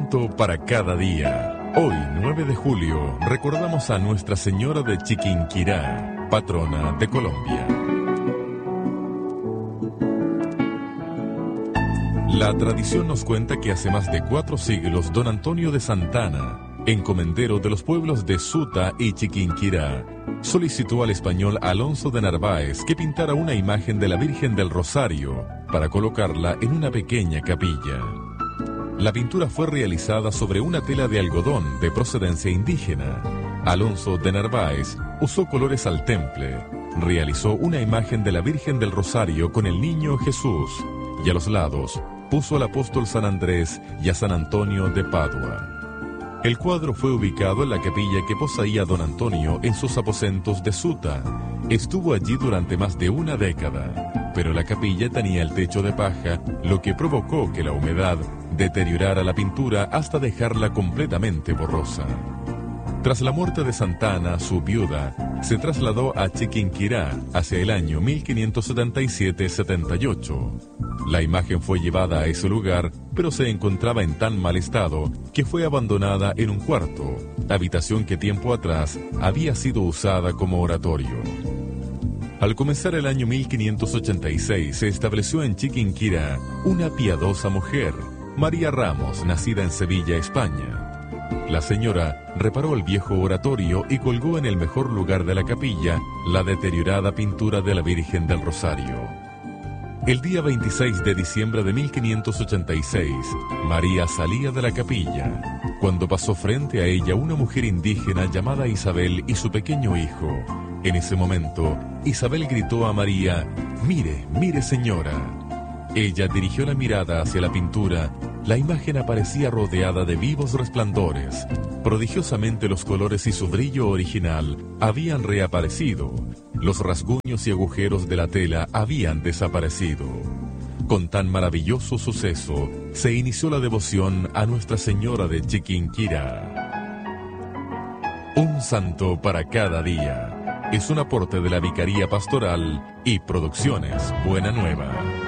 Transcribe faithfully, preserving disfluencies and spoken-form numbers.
santo para cada día. Hoy, nueve de julio, recordamos a Nuestra Señora de Chiquinquirá, patrona de Colombia. La tradición nos cuenta que hace más de cuatro siglos don Antonio de Santana, encomendero de los pueblos de Suta y Chiquinquirá, solicitó al español Alonso de Narváez que pintara una imagen de la Virgen del Rosario para colocarla en una pequeña capilla. La pintura fue realizada sobre una tela de algodón de procedencia indígena. Alonso de Narváez usó colores al temple, realizó una imagen de la Virgen del Rosario con el niño Jesús y a los lados puso al apóstol San Andrés y a San Antonio de Padua. El cuadro fue ubicado en la capilla que poseía don Antonio en sus aposentos de Suta. Estuvo allí durante más de una década, pero la capilla tenía el techo de paja, lo que provocó que la humedad deteriorara la pintura hasta dejarla completamente borrosa. Tras la muerte de Santana, su viuda se trasladó a Chiquinquirá hacia el año mil quinientos setenta y siete setenta y ocho. La imagen fue llevada a ese lugar, pero se encontraba en tan mal estado que fue abandonada en un cuarto, habitación que tiempo atrás había sido usada como oratorio. Al comenzar el año mil quinientos ochenta y seis se estableció en Chiquinquirá una piadosa mujer, María Ramos, nacida en Sevilla, España. La señora reparó el viejo oratorio y colgó en el mejor lugar de la capilla la deteriorada pintura de la Virgen del Rosario. El día veintiséis de diciembre de mil quinientos ochenta y seis, María salía de la capilla, cuando pasó frente a ella una mujer indígena llamada Isabel y su pequeño hijo. En ese momento, Isabel gritó a María: «Mire, mire señora». Ella dirigió la mirada hacia la pintura. La imagen aparecía rodeada de vivos resplandores. Prodigiosamente los colores y su brillo original habían reaparecido. Los rasguños y agujeros de la tela habían desaparecido. Con tan maravilloso suceso, se inició la devoción a Nuestra Señora de Chiquinquirá. Un santo para cada día. Es un aporte de la Vicaría Pastoral y Producciones Buena Nueva.